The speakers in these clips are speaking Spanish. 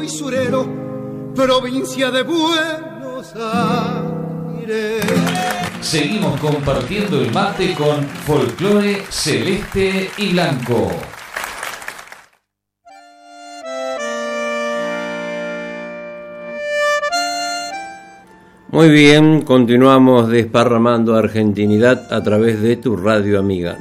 y surero, provincia de Buenos Aires. Seguimos compartiendo el mate con folclore celeste y blanco. Muy bien, continuamos desparramando argentinidad a través de tu radio amiga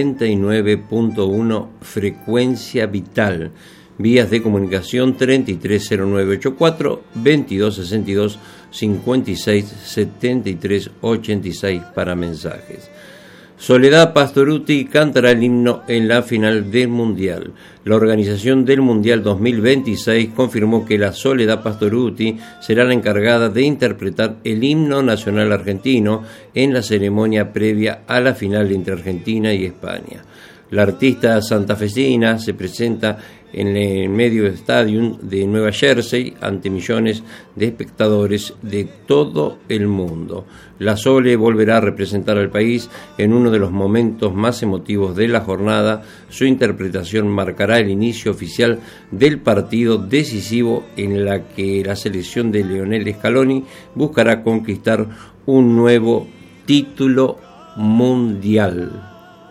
99.1 Frecuencia Vital. Vías de comunicación 330984 2262 56 73 86 para mensajes. Soledad Pastorutti cantará el himno en la final del Mundial. La organización del Mundial 2026 confirmó que la Soledad Pastorutti será la encargada de interpretar el himno nacional argentino en la ceremonia previa a la final entre Argentina y España. La artista santafesina se presenta en el Medio Stadium de Nueva Jersey ante millones de espectadores de todo el mundo. La Sole volverá a representar al país en uno de los momentos más emotivos de la jornada. Su interpretación marcará el inicio oficial del partido decisivo en la que la selección de Lionel Scaloni buscará conquistar un nuevo título mundial.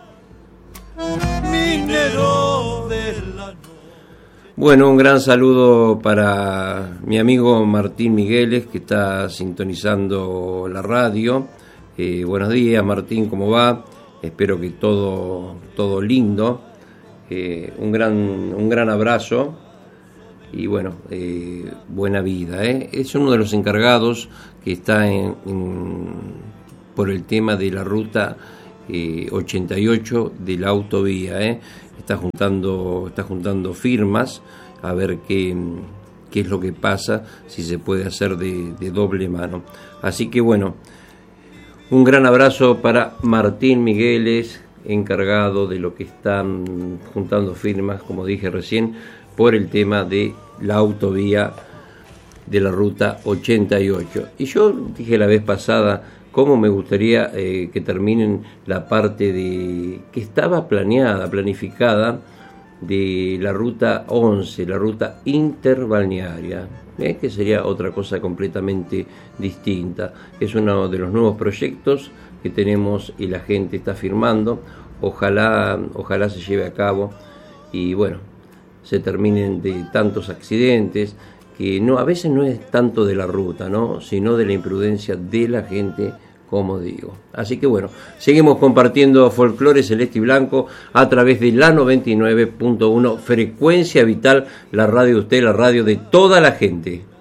Bueno, un gran saludo para mi amigo Martín Migueles, que está sintonizando la radio. Buenos días, Martín, ¿cómo va? Espero que todo lindo. Un gran abrazo y bueno, buena vida. Es uno de los encargados que está por el tema de la ruta 88 de la autovía. Está juntando firmas a ver qué es lo que pasa, si se puede hacer de doble mano. Así que bueno, un gran abrazo para Martín Migueles, encargado de lo que están juntando firmas, como dije recién, por el tema de la autovía de la ruta 88. Y yo dije la vez pasada cómo me gustaría que terminen la parte que estaba planificada de la ruta 11, la ruta interbalnearia, que sería otra cosa completamente distinta. Es uno de los nuevos proyectos que tenemos y la gente está firmando. Ojalá se lleve a cabo y bueno, se terminen de tantos accidentes, que a veces no es tanto de la ruta, ¿no?, sino de la imprudencia de la gente, como digo. Así que bueno, seguimos compartiendo folclore celeste y blanco a través de la 99.1 Frecuencia Vital, la radio de usted, la radio de toda la gente.